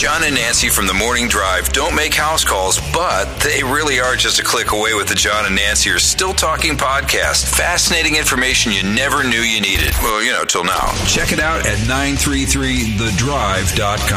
John and Nancy from The Morning Drive don't make house calls, but they really are just a click away with the John and Nancy are Still Talking podcast. Fascinating information you never knew you needed. Well, till now. Check it out at 933thedrive.com.